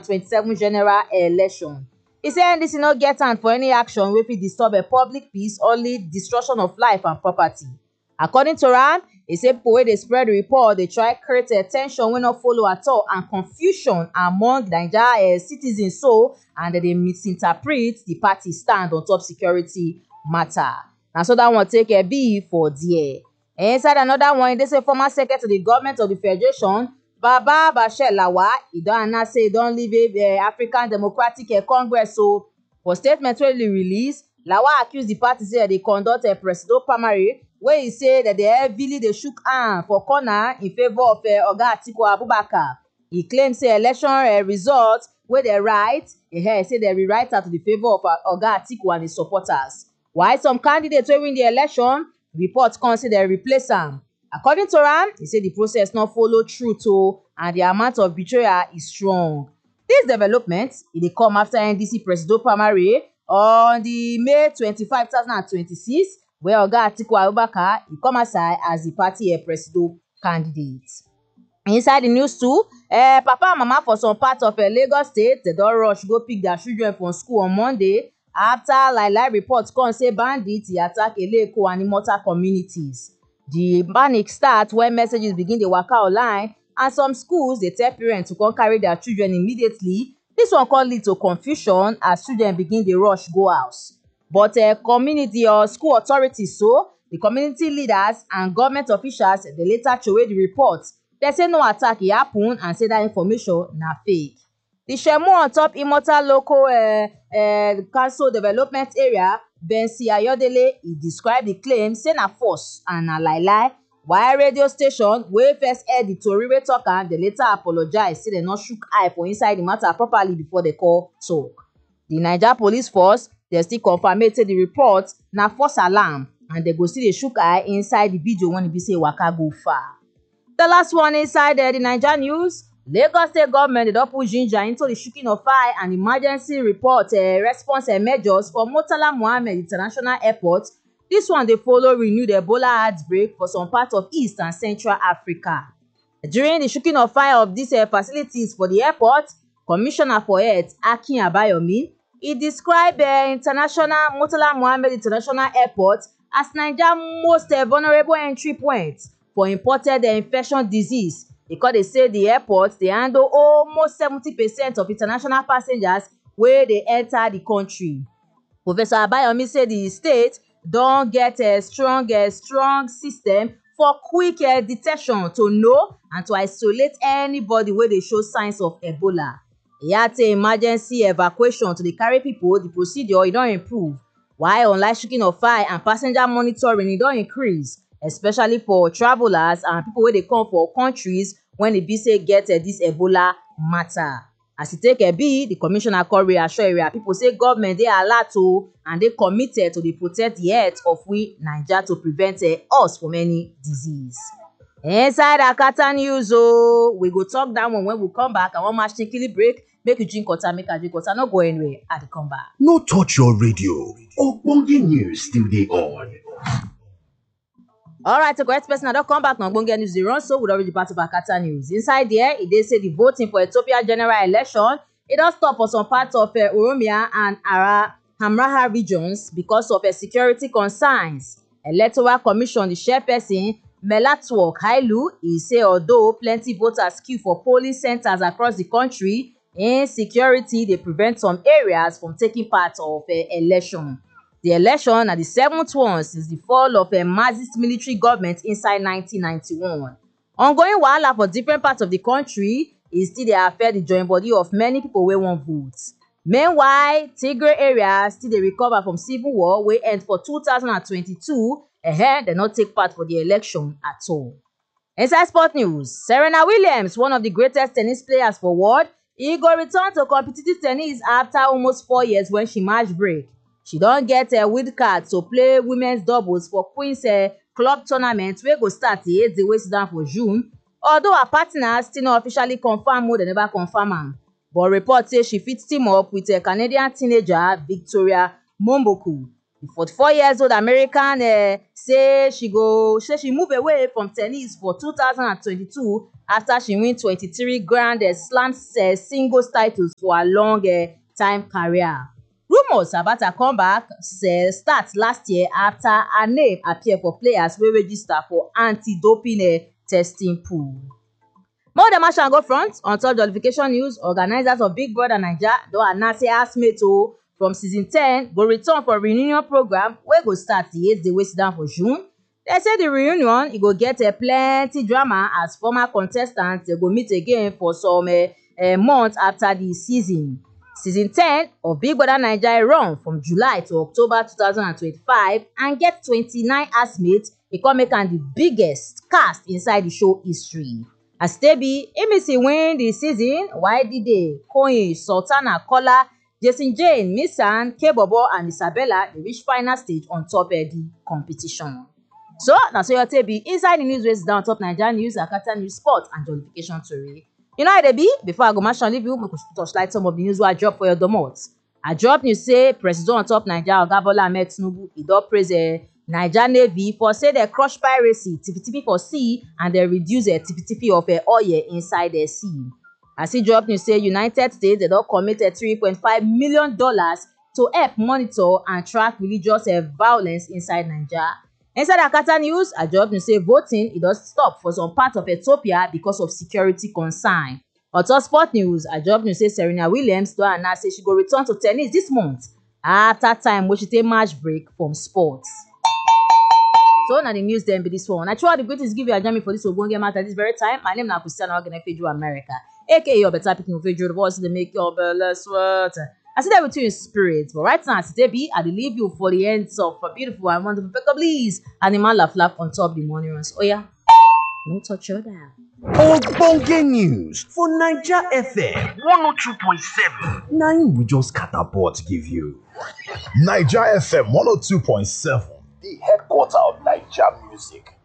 2027 general election. He say NDC no get hand for any action wey fit disturb a public peace or lead destruction of life and property. According to am, he say pipo wey dey spread the report dey try create ten sion wey no follow at all and confusion among Naija citizens and dem dey misinterpret the party stand on top security matter. Na so that one take be for there. Inside another one, they say former secretary to the government of the federation, Baba Bashir Lawal, he don announce say he don leave African Democratic Congress. So for statement wey he release, Lawal accuse the party say they conduct a presidential primary wey he say that they heavily dey shook hand for corner in favour of Oga Atiku Abubakar. He claim say election results wey they write, say they rewrite am to the favour of Oga Atiku and his supporters. While some candidates wey win the election, reports come say they replace am. According to am, he say the process no follow through and the amount of betrayal is strong. This development dey come after NDC presidential primary on the May 25, 2026, where Oga Atiku Abubakar he come aside as the party presidential candidate. Inside the news too, papa and mama for some parts of Lagos State, they don rush go pick their children from school on Monday after live reports come say bandits attack Eleko and Imota communities. The panic start when messages begin dey waka online and some schools dey tell parents to come carry their children immediately. This one come lead to confusion as children begin dey rush go house. But community or school authorities, so the community leaders and government officials, they later throway the report. They say no attack happen and say that information na fake. The Shemu on top Imota local council development area, Bensi Ayodele, he described the claim say na false and na lie. While radio station wey first heard the tori wey talk am, they later apologize say dem no shook eye for inside the matter properly before they call talk. The Naija police force, they still confirm say the report na false alarm and they go still dey shook eye inside the video when e be say waka go far. The last one inside the Naija news, Lagos State government don put ginger into the shooking of eye and emergency report response measures for Murtala Muhammed International Airport. This one dey follow renewed Ebola outbreak for some parts of East and Central Africa. During the shooking of eye of these facilities for the airport, Commissioner for Health Akin Abayomi, he described Murtala Muhammed International Airport as Nigeria's most vulnerable entry point for imported infection disease. Because they say the airport they handle almost 70% of international passengers wey dey enter the country. Professor Abayomi say the state don get a strong system for quick detection to know and to isolate anybody wey dey show signs of Ebola. He add say emergency evacuation to dey carry people, the procedure e don improve, while online shooking of eye and passenger monitoring e don increase, especially for travelers and people wey dey come for countries when e be say get this Ebola matter. As e take be, the commissioner come reassure area people say government dey alert and dey committed to dey protect the health of we Naija to prevent us from any disease. Inside Akata news we go talk that one when we come back. I wan match tinkily break. Make you drink water, make I drink water. No go anywhere. I dey come back. No touch your radio. Ogbonge news still dey on. Alright, so correct person, I don't come back now. Ogbonge news dey run so we don reach the part of Akata news. Inside there, e dey say the voting for Ethiopia general election, it don stop for some parts of Oromia and Amhara regions because of security concerns. Electoral Commission, the chairperson, Melatwork Hailu, he say although plenty voters queue for polling centers across the country, insecurity dey prevent some areas from taking part of election. The election are the 7th one since the fall of a Marxist military government inside 1991. Ongoing wahala for different parts of the country is still dey affect the join body of many people wey wan vote. Meanwhile, Tigray area still dey recover from civil war wey end for 2022. They not take part for the election at all. Inside sport news, Serena Williams, one of the greatest tennis players for world, he go return to competitive tennis after almost 4 years when she match break. She don get a wild card to play women's doubles for Queen's Club tournament wey go start the 8th wey sit down for June. Although her partner still not officially confirm, they never confirm am. But reports say she fit team up with a Canadian teenager Victoria Momboku. The 44-years-old American say she move away from tennis for 2022 after she win 23 Grand Slam singles titles for a long time career. Rumors about her comeback start last year after her name appear for players wey register for anti-doping testing pool. More than match and go front on top jollification news. Organizers of Big Brother Naija don announce say housemates from season 10 go return for reunion program wey go start the 8th day wey sit down for June. They say the reunion e go get plenty drama as former contestants go meet again for some months after the season. Season 10 of Big Brother Naija run from July to October 2025 and get 29 housemates. E come make am the biggest cast inside the show history. As Tebi, Emisi win the season, YDD, Koyin, Sultana, Kola, Jason Jane, Missan, K-Bobo and Isabella dey reach final stage on top the competition. So, na so your Tebi inside the news wey sit down on top Naija news, Akata news, sport and jollification tori. You know how they be? Before I go match and leave you, make we touchlight some of the news wey I drop for your domot. I drop news say President on top Naija, Oga Bola Ahmed Tinubu, e don praise Naija Navy for say they crush piracy, tipi-tipi for sea, and they reduce tipi-tipi of oil inside the sea. As he drop news say United States, they don commit $3.5 million to help monitor and track religious violence inside Naija. Inside Akata news, I drop news say voting it does stop for some part of Ethiopia because of security concern. On top sport news, I drop news say Serena Williams don announce say she go return to tennis this month after time wey she take match break from sports. So now the news then be this one. I try the greatest give you a jammy for this ogbonge matter this very time. My name is Christiana Ogenefeju America, aka your better picking Feju, the voice to make your belly sweat. I see that with you in spirit, but right now today be I leave you for the ends of a beautiful and wonderful please animal laugh on top the morning runs. Oh yeah, no touch your dial. Ogbonge news for Naija FM 102.7. Na im we just catapult give you. Naija FM 102.7, the headquarter of Naija music.